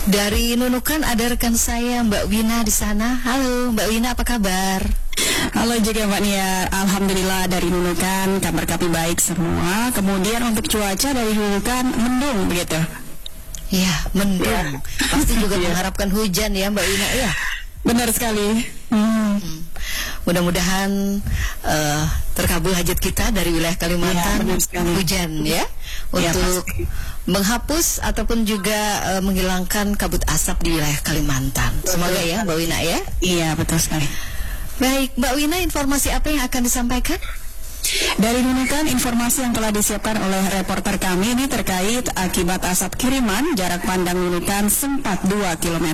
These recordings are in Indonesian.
Dari Nunukan ada rekan saya Mbak Wina di sana. Halo Mbak Wina, apa kabar? Halo juga Mbak Nia, Alhamdulillah dari Nunukan kabar kami baik semua. Kemudian untuk cuaca dari Nunukan mendung begitu. Ya, mendung. Pasti juga mengharapkan hujan ya Mbak Wina ya. Benar sekali. Mudah-mudahan terkabul hajat kita dari wilayah Kalimantan, hujan ya, untuk menghapus ataupun juga menghilangkan kabut asap di wilayah Kalimantan. Semoga ya Mbak Wina ya. Iya, betul sekali. Baik Mbak Wina, informasi apa yang akan disampaikan? Dari Nunukan, informasi yang telah disiapkan oleh reporter kami ini terkait akibat asap kiriman, jarak pandang Nunukan sempat 2 km.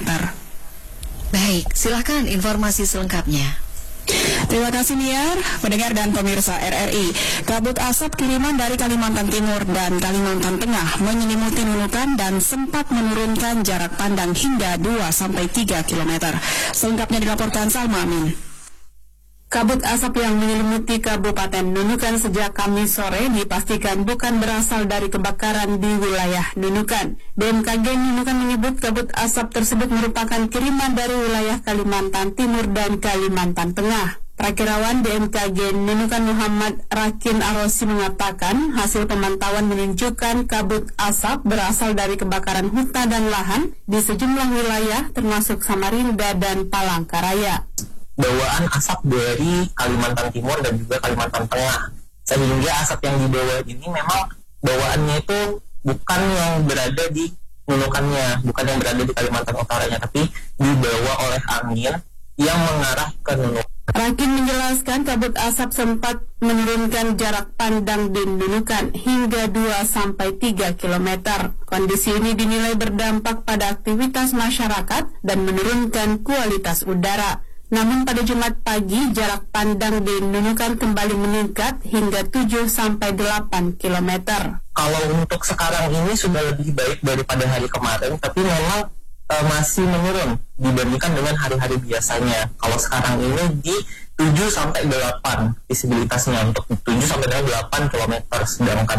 Baik, silakan informasi selengkapnya. Terima kasih Niar, pendengar dan pemirsa RRI. Kabut asap kiriman dari Kalimantan Timur dan Kalimantan Tengah menyelimuti Nunukan dan sempat menurunkan jarak pandang hingga 2-3 km. Selengkapnya dilaporkan Salma Amin. Kabut asap yang menyelimuti Kabupaten Nunukan sejak Kamis sore dipastikan bukan berasal dari kebakaran di wilayah Nunukan. BMKG Nunukan menyebut kabut asap tersebut merupakan kiriman dari wilayah Kalimantan Timur dan Kalimantan Tengah. Prakirawan BMKG Nunukan Muhammad Rakin Arosi mengatakan hasil pemantauan menunjukkan kabut asap berasal dari kebakaran hutan dan lahan di sejumlah wilayah termasuk Samarinda dan Palangkaraya. Bawaan asap dari Kalimantan Timur dan juga Kalimantan Tengah, sehingga asap yang dibawa ini memang bawaannya itu bukan yang berada di Nunukannya, bukan yang berada di Kalimantan Utaranya, tapi dibawa oleh angin yang mengarah ke Nunukan. Rakin menjelaskan kabut asap sempat menurunkan jarak pandang di Nunukan hingga 2-3 km. Kondisi ini dinilai berdampak pada aktivitas masyarakat dan menurunkan kualitas udara. Namun pada Jumat pagi, jarak pandang di Nunukan kembali meningkat hingga 7-8 km. Kalau untuk sekarang ini sudah lebih baik daripada hari kemarin, tapi memang masih menurun dibandingkan dengan hari-hari biasanya. Kalau sekarang ini di 7-8 visibilitasnya, untuk 7-8 km, sedangkan